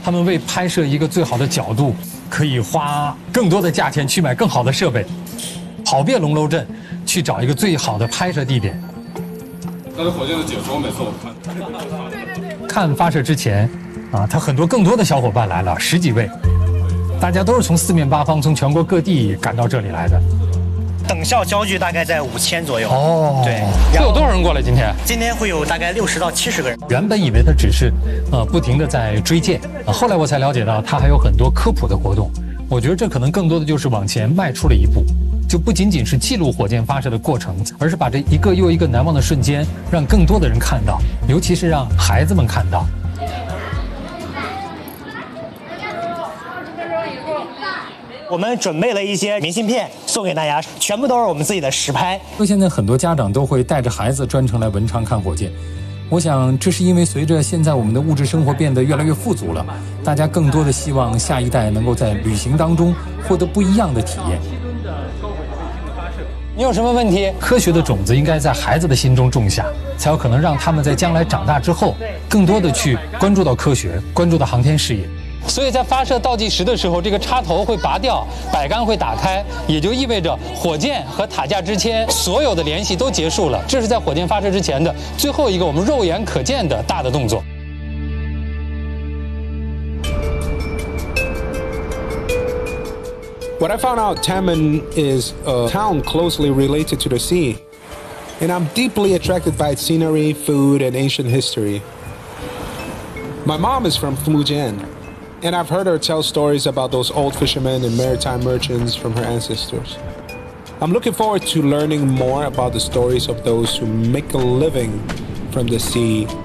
他们为拍摄一个最好的角度，可以花更多的价钱去买更好的设备，跑遍龙楼镇去找一个最好的拍摄地点。 那是火箭的解说，每次我看发射之前，他很多更多的小伙伴来了，10几位，大家都是从四面八方、从全国各地赶到这里来的。 等效焦距大概在5000左右。 哦， 对。 会有多少人过来？今天？ 今天会有大概60到70个人。 原本以为他只是，不停地在追箭，后来我才了解到他还有很多科普的活动。我觉得这可能更多的就是往前迈出了一步，就不仅仅是记录火箭发射的过程，而是把这一个又一个难忘的瞬间让更多的人看到，尤其是让孩子们看到。 我们准备了一些明信片送给大家，全部都是我们自己的实拍。 现在很多家长都会带着孩子专程来文昌看火箭，我想这是因为随着现在我们的物质生活变得越来越富足了，大家更多的希望下一代能够在旅行当中获得不一样的体验。你有什么问题？科学的种子应该在孩子的心中种下，才有可能让他们在将来长大之后，更多的去关注到科学，关注到航天事业。所以在发射倒计时的时候，这个插头会拔掉，摆杆会打开，也就意味着火箭和塔架之间所有的联系都结束了。这是在火箭发射之前的最后一个我们肉眼可见的大的动作。 What I found out, Taman is a town closely related to the sea, and I'm deeply attracted by its scenery, food, and ancient history. My mom is from Fujian, and I've heard her tell stories about those old fishermen and maritime merchants from her ancestors. I'm looking forward to learning more about the stories of those who make a living from the sea